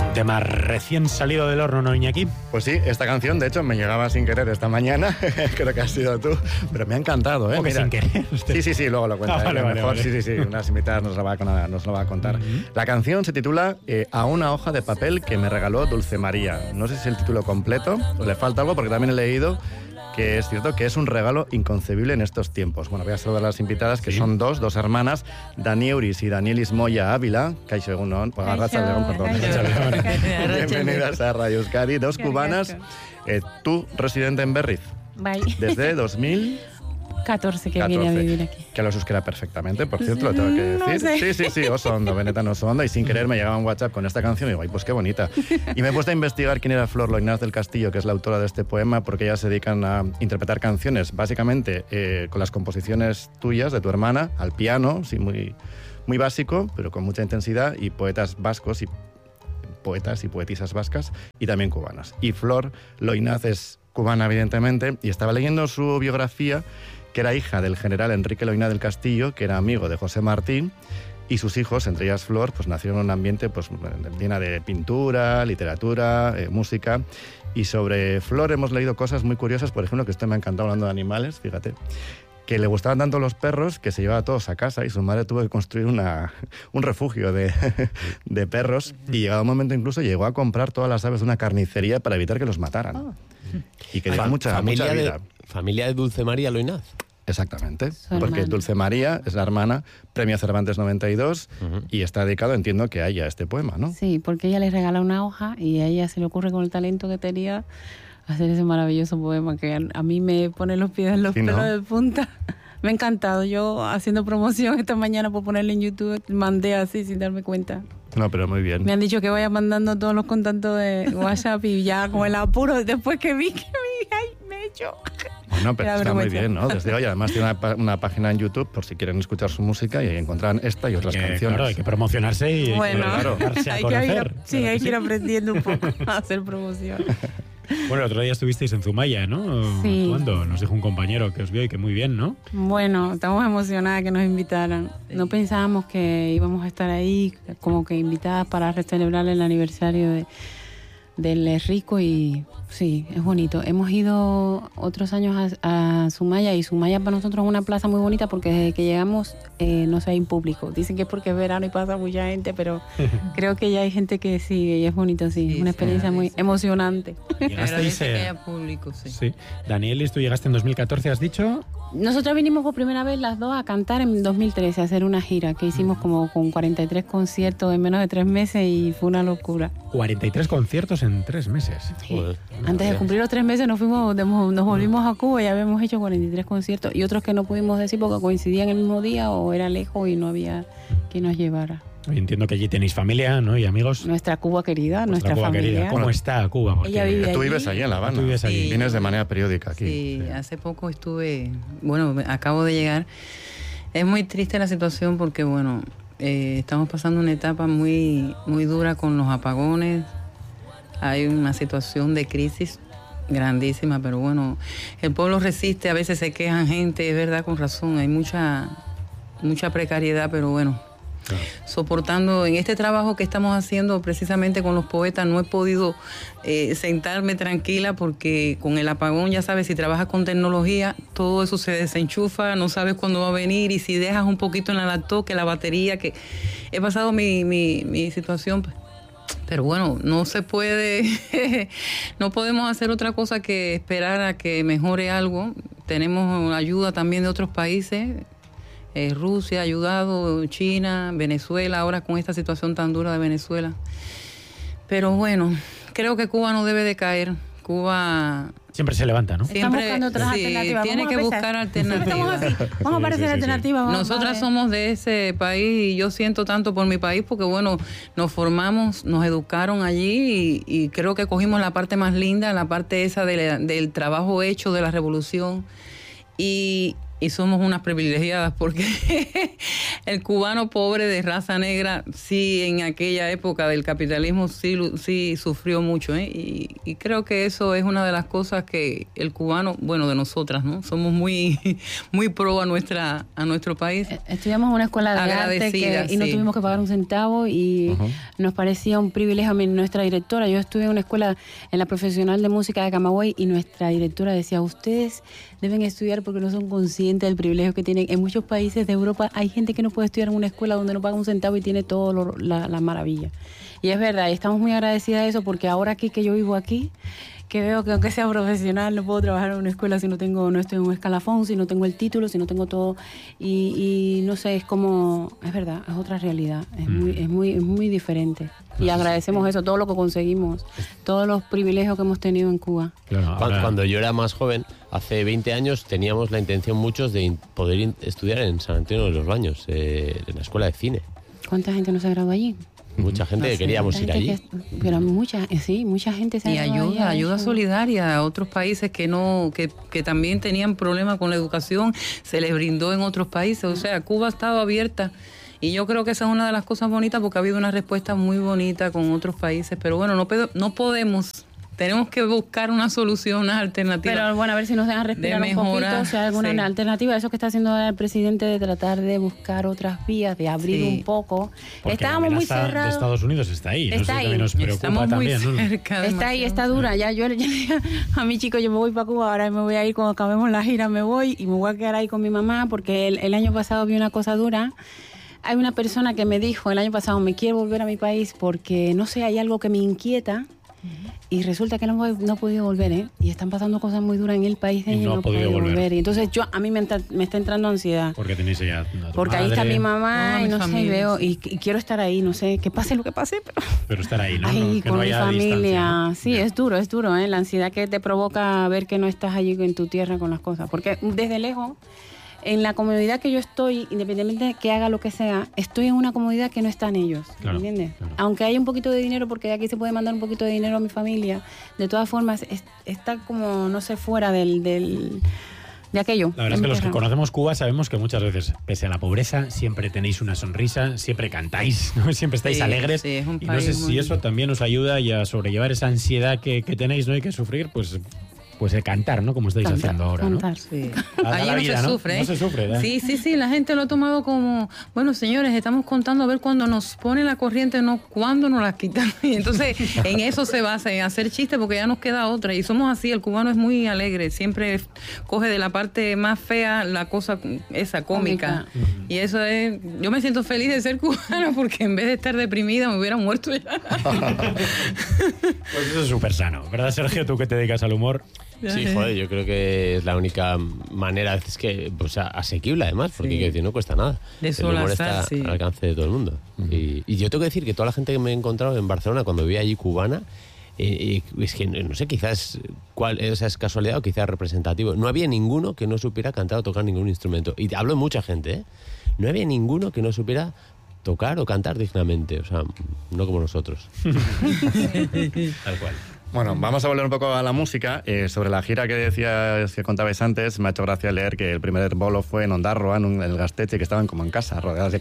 Tema recién salido del horno, ¿no, Iñaki? Pues sí, esta canción, de hecho, me llegaba sin querer esta mañana. Creo que has sido tú, pero me ha encantado, ¿eh? ¿Cómo que sin querer? Sí, luego lo cuenta. Vale. Sí, unas invitadas nos lo va a contar. La canción se titula A una hoja de papel que me regaló Dulce María. No sé si es el título completo o le falta algo, porque también he leído que es cierto que es un regalo inconcebible en estos tiempos. Bueno, voy a saludar a las invitadas, que son dos hermanas, Dani Euris y Danielis Moya Ávila. Kaixo egunon, Arratsaldeon, perdón. Bienvenidas a Radio Euskadi, dos cubanas. Tú, residente en Berriz. Bye. Desde 2014 que vine a vivir aquí. Que lo euskera perfectamente, por cierto, lo tengo que decir. No sé. Sí, oso ondo, benetan oso ondo. Y sin querer me llegaba un WhatsApp con esta canción y digo, ay, pues qué bonita. Y me he puesto a investigar quién era Flor Loynaz del Castillo, que es la autora de este poema, porque ellas se dedican a interpretar canciones, básicamente con las composiciones tuyas, de tu hermana, al piano, sí, muy básico, pero con mucha intensidad, y poetas vascos y poetas y poetisas vascas, y también cubanas. Y Flor Loynaz es cubana, evidentemente, y estaba leyendo su biografía, que era hija del general Enrique Loynaz del Castillo, que era amigo de José Martín, y sus hijos, entre ellas Flor, pues nacieron en un ambiente pues llena de pintura, literatura, música. Y sobre Flor hemos leído cosas muy curiosas, por ejemplo, que esto me ha encantado hablando de animales, fíjate, que le gustaban tanto los perros que se llevaba a todos a casa y su madre tuvo que construir un refugio de perros, y llegado un momento incluso llegó a comprar todas las aves de una carnicería para evitar que los mataran. Y que dio mucha vida. Familia de Dulce María Loynaz. Exactamente, porque Dulce María es la hermana, Premio Cervantes 92, y está dedicado, entiendo, que a ella este poema, ¿no? Sí, porque ella le regala una hoja y a ella se le ocurre, con el talento que tenía, hacer ese maravilloso poema que a mí me pone los pies en los pelos de punta. Me ha encantado. Yo, haciendo promoción esta mañana por ponerle en YouTube, mandé así sin darme cuenta. No, pero muy bien. Me han dicho que vaya mandando todos los contactos de WhatsApp y ya con el apuro, después que vi, ay, me he hecho... Bueno, pero está muy bien, ¿no? Desde hoy, además tiene una página en YouTube por si quieren escuchar su música, y ahí encontrarán esta y otras canciones. Claro, hay que promocionarse y darse a conocer. Hay que ir aprendiendo un poco a hacer promoción. Bueno, el otro día estuvisteis en Zumaya, ¿no? Sí. ¿Cuándo? Nos dijo un compañero que os vio y que muy bien, ¿no? Bueno, estamos emocionadas que nos invitaran. No pensábamos que íbamos a estar ahí como que invitadas para celebrar el aniversario del Rico, y sí, es bonito. Hemos ido otros años a Zumaya, y Zumaya para nosotros es una plaza muy bonita porque desde que llegamos no hay público. Dicen que es porque es verano y pasa mucha gente, pero creo que ya hay gente que sigue y es bonito, sí. Es una experiencia muy emocionante. Llegasteis, que haya público, sí. Danielis, tú llegaste en 2014, ¿has dicho? Nosotros vinimos por primera vez las dos a cantar en 2013, a hacer una gira que hicimos como con 43 conciertos en menos de 3 meses, y fue una locura. 43 conciertos en 3 meses. Joder. Antes de cumplir los 3 meses nos volvimos a Cuba y habíamos hecho 43 conciertos, y otros que no pudimos decir porque coincidían el mismo día o era lejos y no había quien nos llevara. Entiendo que allí tenéis familia, ¿no? Y amigos. Nuestra Cuba querida, nuestra Cuba familia. Querida. ¿Cómo está Cuba? Porque ella vive tú allí. vives allí en La Habana. Tú vives allí. Vienes de manera periódica aquí. Sí, hace poco acabo de llegar. Es muy triste la situación porque, estamos pasando una etapa muy, muy dura con los apagones. Hay una situación de crisis grandísima, pero el pueblo resiste. A veces se quejan gente, es verdad, con razón. Hay mucha precariedad, pero soportando en este trabajo que estamos haciendo precisamente con los poetas, no he podido sentarme tranquila porque con el apagón, ya sabes, si trabajas con tecnología, todo eso se desenchufa, no sabes cuándo va a venir, y si dejas un poquito en la laptop, que la batería, que he pasado mi situación, pero no se puede, no podemos hacer otra cosa que esperar a que mejore algo. Tenemos ayuda también de otros países. Rusia ha ayudado, China, Venezuela, ahora con esta situación tan dura de Venezuela. Pero creo que Cuba no debe de caer. Cuba siempre se levanta, ¿no? Estamos buscando otras alternativas. Tiene que buscar alternativas. Vamos a aparecer alternativas. Nosotras somos de ese país y yo siento tanto por mi país porque, nos formamos, nos educaron allí y creo que cogimos la parte más linda, la parte esa del trabajo hecho de la revolución. Y y somos unas privilegiadas porque el cubano pobre de raza negra sí en aquella época del capitalismo sí sufrió mucho, ¿eh? Y creo que eso es una de las cosas que el cubano, bueno, de nosotras, ¿no? Somos muy pro a nuestro país. Estudiamos en una escuela de arte y no tuvimos que pagar un centavo y nos parecía un privilegio. A mí, nuestra directora, yo estudié en una escuela en la profesional de música de Camagüey y nuestra directora decía, ustedes deben estudiar porque no son conscientes del privilegio que tienen. En muchos países de Europa hay gente que no puede estudiar en una escuela donde no paga un centavo y tiene todo la maravilla. Y es verdad, y estamos muy agradecidas de eso porque ahora aquí que yo vivo aquí, que veo que aunque sea profesional no puedo trabajar en una escuela si no estoy en un escalafón, si no tengo el título, si no tengo todo, y no sé, es verdad, es otra realidad, es muy diferente. Y agradecemos eso, todo lo que conseguimos, todos los privilegios que hemos tenido en Cuba. Claro, Cuando yo era más joven, hace 20 años, teníamos la intención muchos de poder estudiar en San Antonio de los Baños, en la escuela de cine. ¿Cuánta gente no se graduó allí? Mucha gente queríamos ir allí. Pero mucha gente se ha graduado. Y ayuda solidaria a otros países que también tenían problemas con la educación, se les brindó en otros países. O sea, Cuba ha estado abierta. Y yo creo que esa es una de las cosas bonitas porque ha habido una respuesta muy bonita con otros países. Pero bueno, no podemos. Tenemos que buscar una solución, una alternativa. Pero bueno, a ver si nos dejan respirar un poquito, si hay alguna alternativa. Eso que está haciendo el presidente de tratar de buscar otras vías, de abrir un poco. Porque estábamos muy cerrados. De Estados Unidos está ahí. Está ahí. Nos preocupa Estamos también, muy ¿no? cerca. Está ahí, está dura. Ya yo a mi chico, yo me voy para Cuba, ahora me voy a ir cuando acabemos la gira, me voy y me voy a quedar ahí con mi mamá porque el año pasado vi una cosa dura. Hay una persona que me dijo el año pasado, me quiero volver a mi país porque, no sé, hay algo que me inquieta. Y resulta que no he podido volver, ¿eh? Y están pasando cosas muy duras en el país de ellos y no he podido volver. Y entonces a mí me está entrando ansiedad. Porque tenéis ya a tu porque madre, ahí está mi mamá y no sé, veo, y quiero estar ahí, no sé, que pase lo que pase, pero estar ahí, ¿no? Ahí, que con no mi haya familia. distancia, ¿no? Sí, es duro, ¿eh? La ansiedad que te provoca ver que no estás allí en tu tierra con las cosas. Porque desde lejos, en la comodidad que yo estoy, independientemente de que haga lo que sea, estoy en una comodidad que no están ellos, claro, ¿entiendes? Claro. Aunque haya un poquito de dinero, porque aquí se puede mandar un poquito de dinero a mi familia, de todas formas está como, no sé, fuera de aquello. La verdad es que los que conocemos Cuba sabemos que muchas veces, pese a la pobreza, siempre tenéis una sonrisa, siempre cantáis, ¿no? Siempre estáis alegres. Sí, es un y no sé si eso también os ayuda y a sobrellevar esa ansiedad que tenéis, ¿no? Y que sufrir, pues el cantar, ¿no? Como estáis haciendo ahora, cantar, ¿no? Sí. Allí no se sufre, ¿eh? No se sufre, ¿eh? Sí, la gente lo ha tomado como, bueno, señores, estamos contando a ver cuándo nos pone la corriente, no cuándo nos la quitan. Y entonces, en eso se basa, en hacer chistes, porque ya nos queda otra. Y somos así, el cubano es muy alegre, siempre coge de la parte más fea la cosa esa cómica. Y eso es, yo me siento feliz de ser cubana, porque en vez de estar deprimida me hubiera muerto ya. Pues eso es súper sano, ¿verdad, Sergio? Tú que te dedicas al humor. Sí, joder, yo creo que es la única manera, es que, pues, asequible además, porque quiero decir, no cuesta nada. De el humor está al alcance de todo el mundo. Y yo tengo que decir que toda la gente que me he encontrado en Barcelona cuando vivía allí cubana, es que no sé, quizás es casualidad o quizás representativo. No había ninguno que no supiera cantar o tocar ningún instrumento. Y hablo de mucha gente, ¿eh? No había ninguno que no supiera tocar o cantar dignamente, o sea, no como nosotros. Tal cual. Bueno, vamos a volver un poco a la música. Sobre la gira que contabais antes, me ha hecho gracia leer que el primer bolo fue en Ondarroa, en el Gaztetxe, que estaban como en casa, rodeados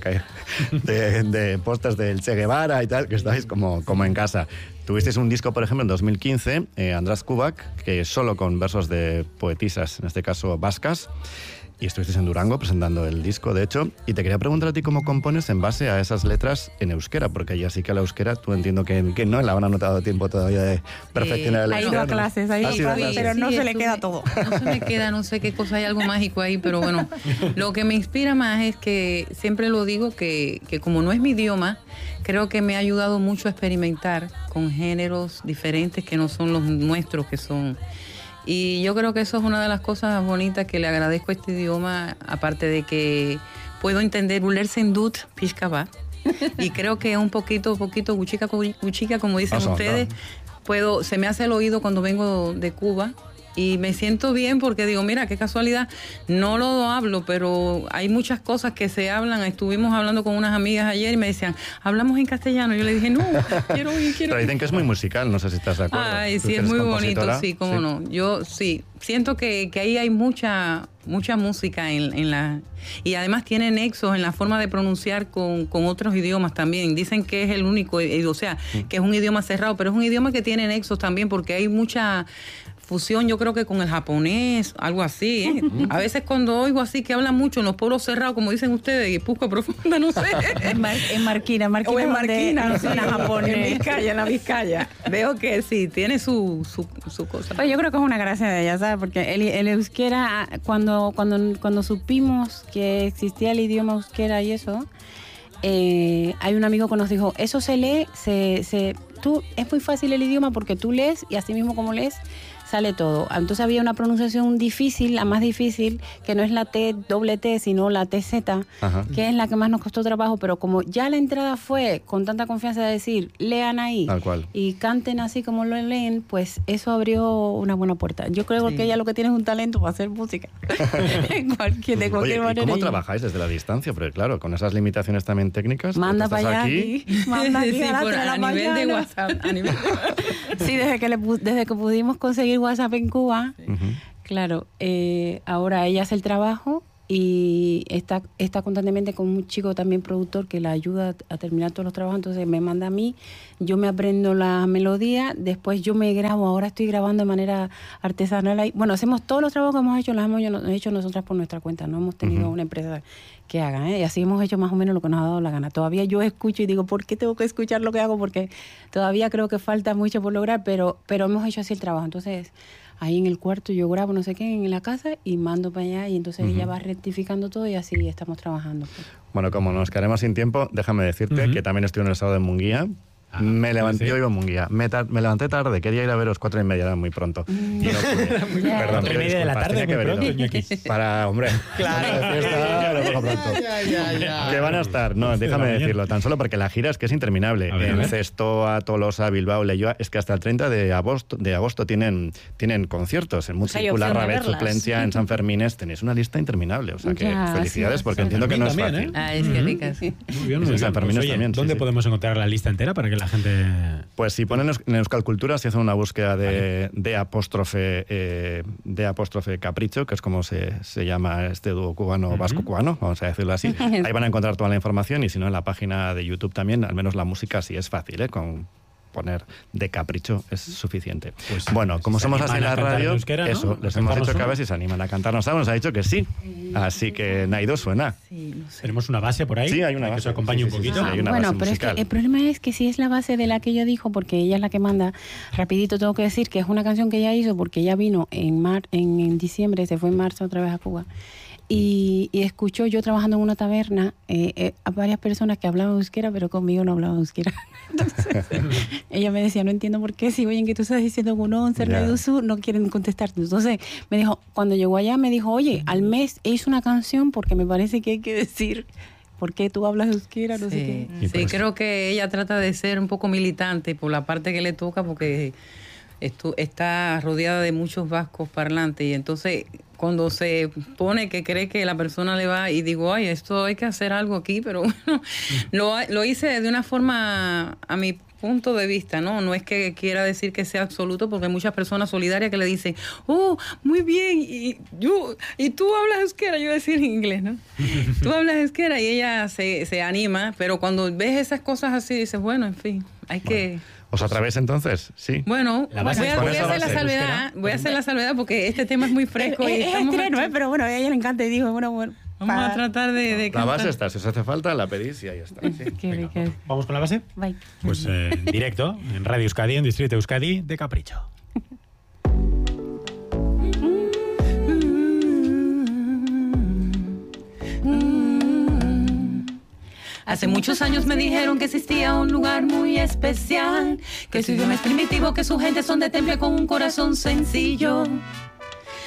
de pósters del Che Guevara y tal, que estáis como en casa. Tuvisteis un disco, por ejemplo, en 2015, András Kubak, que solo con versos de poetisas, en este caso vascas. Y estuviste en Durango presentando el disco, de hecho, y te quería preguntar a ti cómo compones en base a esas letras en euskera, porque ya sí que la euskera, tú entiendo que no, la habrá notado tiempo todavía de perfeccionar el euskera. Ha ido a clases, pero no se le queda todo. No se me queda, no sé qué cosa, hay algo mágico ahí, pero bueno, lo que me inspira más es que, siempre lo digo, que como no es mi idioma, creo que me ha ayudado mucho a experimentar con géneros diferentes que no son los nuestros, que son... Y yo creo que eso es una de las cosas bonitas que le agradezco a este idioma, aparte de que puedo entender Ulersendut Pishkaba. Y creo que un poquito, cuchica, como dicen ustedes, se me hace el oído cuando vengo de Cuba y me siento bien porque digo, mira, qué casualidad, no lo hablo, pero hay muchas cosas que se hablan. Estuvimos hablando con unas amigas ayer y me decían, hablamos en castellano. Yo le dije, no, quiero Pero dicen que es muy musical, no sé si estás de acuerdo. Ay, sí, es muy bonito, sí, cómo no. Yo sí, siento que ahí hay mucha música en la... Y además tiene nexos en la forma de pronunciar con otros idiomas también. Dicen que es el único, o sea, que es un idioma cerrado, pero es un idioma que tiene nexos también porque hay mucha fusión, yo creo que con el japonés, algo así, ¿eh? A veces cuando oigo así que hablan mucho en los pueblos cerrados, como dicen ustedes, y Pusco Profunda, no sé. En Marquina O en Marquina, no suena japonés. En la Vizcaya. Veo que sí, tiene su cosa. Pues yo creo que es una gracia de ella, ¿sabes? Porque el euskera, cuando supimos que existía el idioma euskera y eso, hay un amigo que nos dijo, eso se lee, es muy fácil el idioma porque tú lees y así mismo como lees, sale todo. Entonces había una pronunciación difícil, la más difícil, que no es la T, doble T, sino la TZ, que es la que más nos costó trabajo, pero como ya la entrada fue con tanta confianza de decir, lean ahí y canten así como lo leen, pues eso abrió una buena puerta. Yo creo que ella lo que tiene es un talento para hacer música. de cualquier manera. ¿Y cómo trabajáis desde la distancia? Porque claro, con esas limitaciones también técnicas, manda para allá manda aquí sí, a nivel de WhatsApp. Sí, desde que pudimos conseguir WhatsApp en Cuba, claro, ahora ella hace el trabajo y está constantemente con un chico también productor que la ayuda a terminar todos los trabajos, entonces me manda a mí, yo me aprendo la melodía, después yo me grabo, ahora estoy grabando de manera artesanal ahí. Bueno, hacemos todos los trabajos que hemos hecho, los hemos hecho nosotras por nuestra cuenta, no hemos tenido una empresa que haga, y así hemos hecho más o menos lo que nos ha dado la gana. Todavía yo escucho y digo, ¿por qué tengo que escuchar lo que hago? Porque todavía creo que falta mucho por lograr, pero hemos hecho así el trabajo. Entonces, ahí en el cuarto yo grabo no sé qué en la casa y mando para allá y entonces ella va rectificando todo y así estamos trabajando. Bueno, como nos quedaremos sin tiempo, déjame decirte que también estoy en el sábado en Munguía. Me levanté, yo vivo en Munguía. Me levanté tarde, quería ir a veros 4:30, era muy pronto. Y no pude. Perdón, 4:30 de la tarde, muy pronto. Para, hombre. Claro. Que van a estar, no, déjame decirlo, tan solo porque la gira es que es interminable. En Cestoa, Tolosa, Bilbao, Leioa, es que hasta el 30 de agosto tienen conciertos. En Música, Rabet, Suplencia, en San Fermines, tenéis una lista interminable. O sea que felicidades, porque entiendo que no es fácil. Es que rica, sí. Muy bien, en San Fermines también. ¿Dónde podemos encontrar la lista entera para que la gente...? Pues si ponen en Euskal Cultura, si hacen una búsqueda de apóstrofe Capricho, que es como se llama este dúo cubano, vasco-cubano, vamos a decirlo así, ahí van a encontrar toda la información y si no en la página de YouTube también, al menos la música sí es fácil, con poner de Capricho es suficiente. Pues, bueno, como somos así en la radio, euskera, eso, ¿no? Les hemos dicho que a ver si se animan a cantar. Nos ha dicho que sí. Así que Naido suena. Sí, no sé. Tenemos una base por ahí. Sí, hay una base. Que se acompañe un poquito. Sí, hay una bueno, base pero musical. es que el problema es que si es la base de la que ella dijo, porque ella es la que manda, rapidito tengo que decir que es una canción que ella hizo porque ella vino en diciembre, se fue en marzo otra vez a Cuba. Y escuchó yo trabajando en una taberna a varias personas que hablaban euskera, pero conmigo no hablaban euskera. Entonces, ella me decía, no entiendo por qué, si oyen que tú estás diciendo Gunón, Cernaiduzu, no quieren contestarte. Entonces me dijo, cuando llegó allá me dijo, oye, al mes hice una canción porque me parece que hay que decir por qué tú hablas euskera, no sé qué. Sí, creo que ella trata de ser un poco militante por la parte que le toca, porque está rodeada de muchos vascos parlantes y entonces cuando se pone que cree que la persona le va y digo, ay, esto hay que hacer algo aquí, pero bueno, lo hice de una forma a mi punto de vista, no es que quiera decir que sea absoluto, porque hay muchas personas solidarias que le dicen, oh, muy bien, y tú hablas euskera, yo decir en inglés, ¿no? Tú hablas euskera y ella se anima, pero cuando ves esas cosas así dices, bueno, en fin, hay que... ¿Os atrevéis entonces? Sí. Bueno, voy a hacer la salvedad porque este tema es muy fresco. Es estreno, pero bueno, a ella le encanta y dijo, bueno, vamos a tratar de cantar. La base está, si os hace falta, la pedís y ahí está. Sí. Venga, ¿vamos con la base? Bye. Pues en directo, en Radio Euskadi, en Distrito Euskadi, de Capricho. Hace muchos años me dijeron que existía un lugar muy especial, que su idioma es primitivo, que su gente son de temple con un corazón sencillo.